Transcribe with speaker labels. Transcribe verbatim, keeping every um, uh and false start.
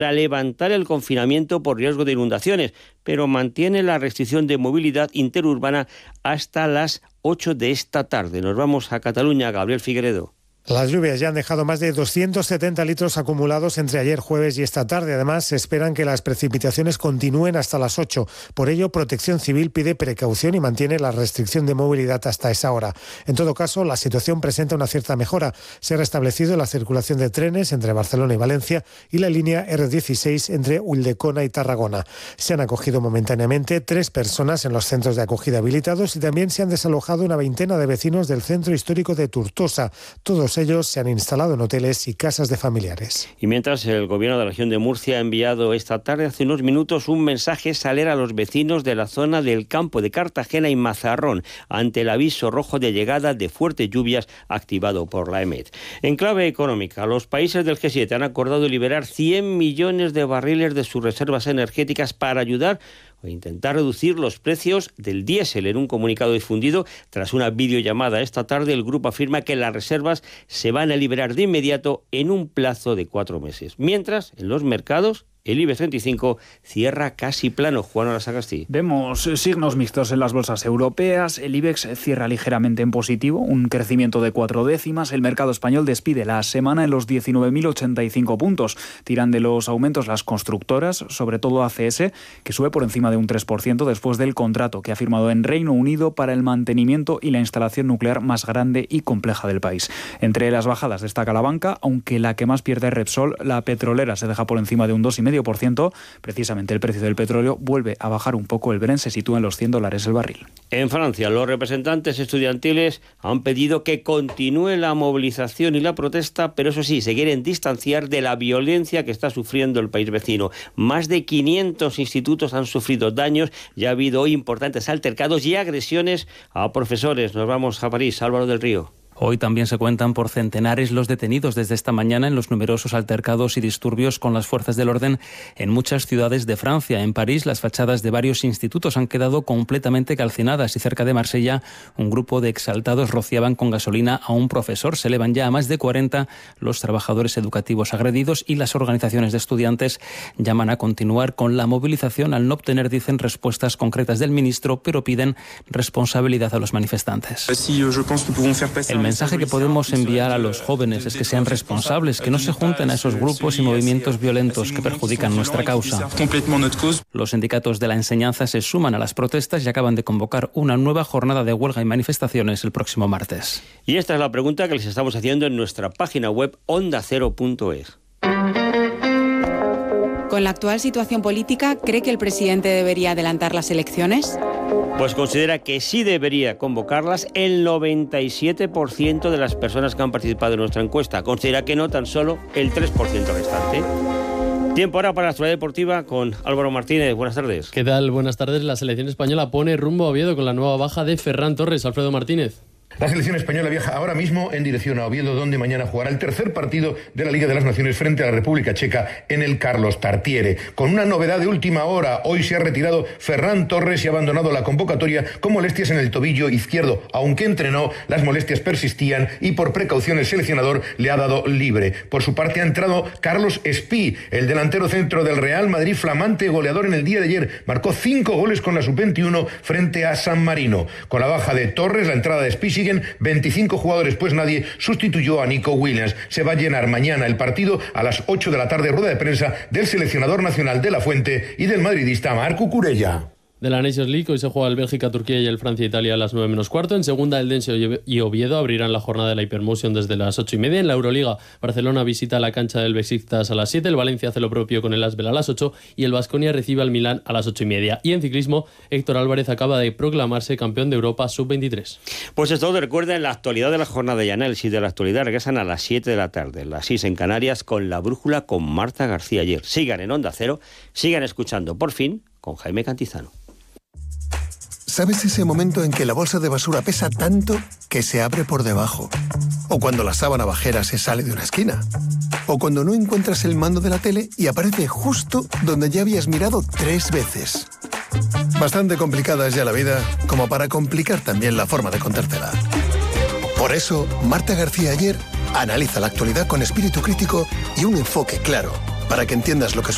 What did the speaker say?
Speaker 1: para levantar el confinamiento por riesgo de inundaciones, pero mantiene la restricción de movilidad interurbana hasta las ocho de esta tarde. Nos vamos a Cataluña, Gabriel Figueredo.
Speaker 2: Las lluvias ya han dejado más de doscientos setenta litros acumulados entre ayer jueves y esta tarde. Además, se esperan que las precipitaciones continúen hasta las ocho. Por ello, Protección Civil pide precaución y mantiene la restricción de movilidad hasta esa hora. En todo caso, la situación presenta una cierta mejora. Se ha restablecido la circulación de trenes entre Barcelona y Valencia y la línea erre dieciséis entre Ulldecona y Tarragona. Se han acogido momentáneamente tres personas en los centros de acogida habilitados y también se han desalojado una veintena de vecinos del centro histórico de Tortosa. Todos ellos se han instalado en hoteles y casas de familiares.
Speaker 1: Y mientras, el gobierno de la región de Murcia ha enviado esta tarde, hace unos minutos, un mensaje saler a los vecinos de la zona del campo de Cartagena y Mazarrón ante el aviso rojo de llegada de fuertes lluvias activado por la EMET. En clave económica, los países del G siete han acordado liberar cien millones de barriles de sus reservas energéticas para ayudar o intentar reducir los precios del diésel. En un comunicado difundido tras una videollamada esta tarde, el grupo afirma que las reservas se van a liberar de inmediato en un plazo de cuatro meses. Mientras, en los mercados, el IBEX treinta y cinco cierra casi plano. Juan Arasagasti.
Speaker 3: Vemos signos mixtos en las bolsas europeas. El IBEX cierra ligeramente en positivo, un crecimiento de cuatro décimas. El mercado español despide la semana en los diecinueve mil ochenta y cinco puntos. Tiran de los aumentos las constructoras, sobre todo A C S, que sube por encima de un tres por ciento después del contrato que ha firmado en Reino Unido para el mantenimiento y la instalación nuclear más grande y compleja del país. Entre las bajadas destaca la banca, aunque la que más pierde es Repsol. La petrolera se deja por encima de un dos coma cinco por ciento. Precisamente el precio del petróleo vuelve a bajar un poco. El Brent se sitúa en los cien dólares el barril.
Speaker 1: En Francia, los representantes estudiantiles han pedido que continúe la movilización y la protesta, pero eso sí, se quieren distanciar de la violencia que está sufriendo el país vecino. Más de quinientos institutos han sufrido daños y ha habido hoy importantes altercados y agresiones a profesores. Nos vamos a París. Álvaro del Río.
Speaker 4: Hoy también se cuentan por centenares los detenidos desde esta mañana en los numerosos altercados y disturbios con las fuerzas del orden en muchas ciudades de Francia. En París, las fachadas de varios institutos han quedado completamente calcinadas y cerca de Marsella, un grupo de exaltados rociaban con gasolina a un profesor. Se elevan ya a más de cuarenta los trabajadores educativos agredidos y las organizaciones de estudiantes llaman a continuar con la movilización al no obtener, dicen, respuestas concretas del ministro, pero piden responsabilidad a los manifestantes. El mensaje que podemos enviar a los jóvenes es que sean responsables, que no se junten a esos grupos y movimientos violentos que perjudican nuestra causa. Los sindicatos de la enseñanza se suman a las protestas y acaban de convocar una nueva jornada de huelga y manifestaciones el próximo martes.
Speaker 1: Y esta es la pregunta que les estamos haciendo en nuestra página web onda cero punto es.
Speaker 5: Con la actual situación política, ¿cree que el presidente debería adelantar las elecciones?
Speaker 1: Pues considera que sí debería convocarlas el noventa y siete por ciento de las personas que han participado en nuestra encuesta. Considera que no, tan solo el tres por ciento restante. Tiempo ahora para la actualidad deportiva con Álvaro Martínez. Buenas tardes.
Speaker 6: ¿Qué tal? Buenas tardes. La selección española pone rumbo a Oviedo con la nueva baja de Ferran Torres. Alfredo Martínez.
Speaker 7: La selección española viaja ahora mismo en dirección a Oviedo, donde mañana jugará el tercer partido de la Liga de las Naciones frente a la República Checa en el Carlos Tartiere. Con una novedad de última hora, hoy se ha retirado Ferran Torres y ha abandonado la convocatoria con molestias en el tobillo izquierdo. Aunque entrenó, las molestias persistían y por precaución el seleccionador le ha dado libre. Por su parte ha entrado Carlos Espí, el delantero centro del Real Madrid, flamante goleador en el día de ayer. Marcó cinco goles con la sub veintiuno frente a San Marino. Con la baja de Torres, la entrada de Espí, siguen veinticinco jugadores, pues nadie sustituyó a Nico Williams. Se va a llenar mañana el partido a las ocho de la tarde, rueda de prensa del seleccionador nacional de la Fuente y del madridista Marc Cucurella.
Speaker 6: De la Nations League, hoy se juega el Bélgica-Turquía y el Francia-Italia a las nueve menos cuarto. En segunda, el Dense y Oviedo abrirán la jornada de la Hypermotion desde las ocho y media. En la Euroliga, Barcelona visita la cancha del Besiktas a las siete. El Valencia hace lo propio con el Asbel a las ocho. Y el Baskonia recibe al Milán a las ocho y media. Y en ciclismo, Héctor Álvarez acaba de proclamarse campeón de Europa sub veintitrés.
Speaker 1: Pues es todo. Recuerden, la actualidad de la jornada y análisis de la actualidad regresan a las siete de la tarde. Las seis en Canarias con La Brújula con Marta García Ayer. Sigan en Onda Cero. Sigan escuchando Por Fin con Jaime Cantizano.
Speaker 8: ¿Sabes ese momento en que la bolsa de basura pesa tanto que se abre por debajo? ¿O cuando la sábana bajera se sale de una esquina? ¿O cuando no encuentras el mando de la tele y aparece justo donde ya habías mirado tres veces? Bastante complicada es ya la vida como para complicar también la forma de contártela. Por eso, Marta García Ayer analiza la actualidad con espíritu crítico y un enfoque claro, para que entiendas lo que sucede.